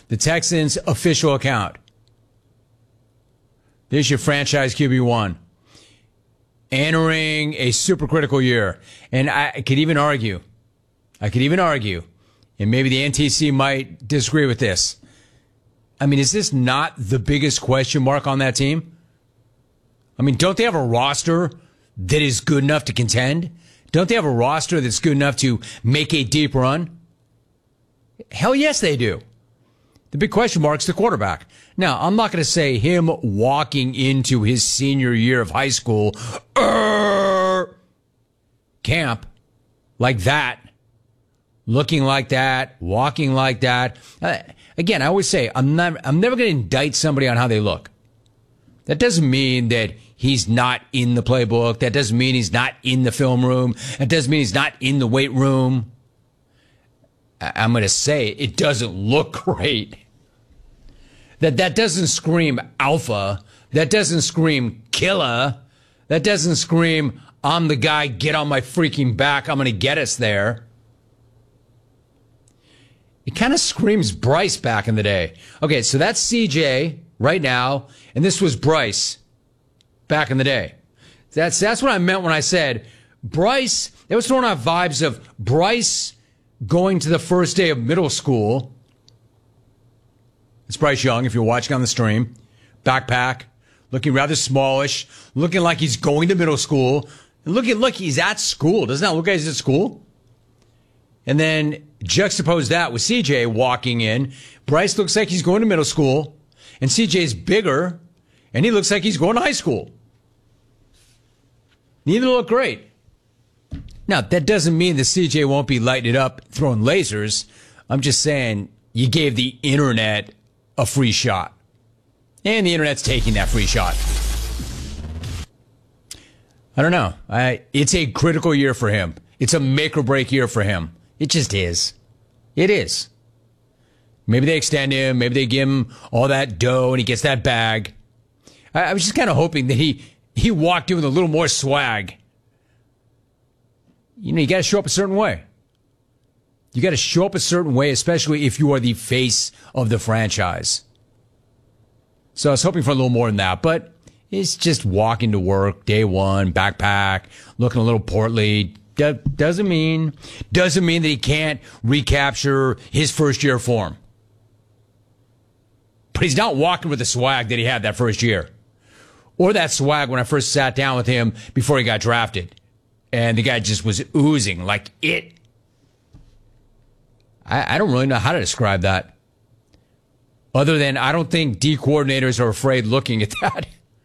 the Texans' official account. There's your franchise QB1. Entering a super critical year. And I could even argue, and maybe the NTC might disagree with this. I mean, is this not the biggest question mark on that team? I mean, don't they have a roster that is good enough to contend? Don't they have a roster that's good enough to make a deep run? Hell yes, they do. The big question mark's the quarterback. Now, I'm not going to say him walking into his senior year of high school camp like that, looking like that, walking like that. Again, I always say I'm never going to indict somebody on how they look. That doesn't mean that he's not in the playbook. That doesn't mean he's not in the film room. That doesn't mean he's not in the weight room. I'm going to say it doesn't look great. That doesn't scream alpha. That doesn't scream killer. That doesn't scream, I'm the guy, get on my freaking back, I'm going to get us there. It kind of screams Bryce back in the day. Okay, so that's CJ right now, and this was Bryce back in the day. That's what I meant when I said Bryce. That was throwing out vibes of Bryce going to the first day of middle school. It's Bryce Young, if you're watching on the stream. Backpack, looking rather smallish, looking like he's going to middle school. Look, he's at school. Doesn't that look like he's at school? And then juxtapose that with CJ walking in. Bryce looks like he's going to middle school, and CJ's bigger, and he looks like he's going to high school. Neither look great. Now, that doesn't mean that CJ won't be lighting it up, throwing lasers. I'm just saying you gave the internet a free shot. And the internet's taking that free shot. I don't know. It's a critical year for him. It's a make or break year for him. It just is. It is. Maybe they extend him. Maybe they give him all that dough and he gets that bag. I was just kind of hoping that he walked in with a little more swag. You know, you got to show up a certain way. You got to show up a certain way, especially if you are the face of the franchise. So I was hoping for a little more than that, but it's just walking to work, day one, backpack, looking a little portly. Doesn't mean that he can't recapture his first year form. But he's not walking with the swag that he had that first year. Or that swag when I first sat down with him before he got drafted. And the guy just was oozing like it. I don't really know how to describe that. Other than I don't think D coordinators are afraid looking at that.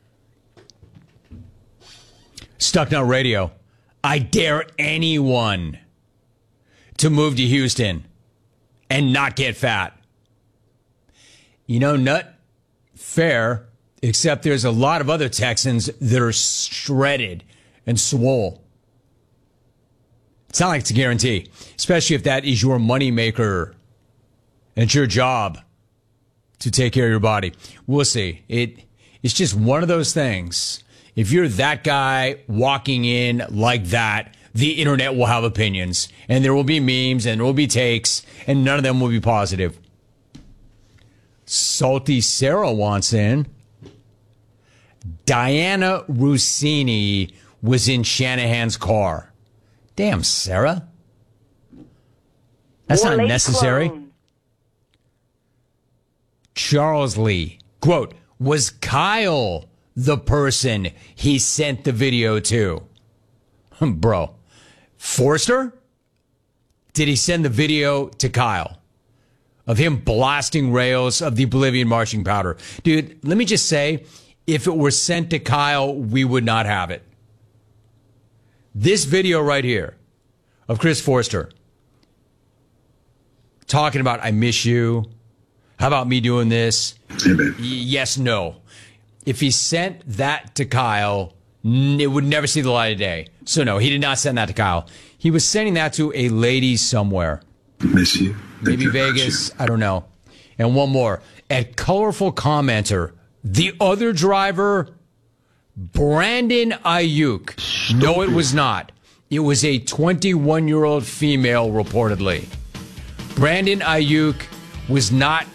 Stucknut Radio. I dare anyone to move to Houston and not get fat. You know, Nut, fair, except there's a lot of other Texans that are shredded and swole. It's not like it's a guarantee, especially if that is your moneymaker and it's your job to take care of your body. We'll see. It's just one of those things. If you're that guy walking in like that, the internet will have opinions, and there will be memes, and there will be takes, and none of them will be positive. Salty Sarah wants in. Diana Rossini was in Shanahan's car. Damn, Sarah. That's not necessary. Charles Lee, quote, was Kyle the person he sent the video to? Bro, Forster? Did he send the video to Kyle of him blasting rails of the Bolivian marching powder? Dude, let me just say, if it were sent to Kyle, we would not have it. This video right here of Chris Forster talking about, I miss you. How about me doing this? Yes, no. If he sent that to Kyle, it would never see the light of day. So no, he did not send that to Kyle. He was sending that to a lady somewhere. Miss you. Maybe Vegas. I don't know. And one more. At Colorful Commenter, the other driver, Brandon Ayuk. Stupid. No, it was not. It was a 21-year-old female, reportedly. Brandon Ayuk was not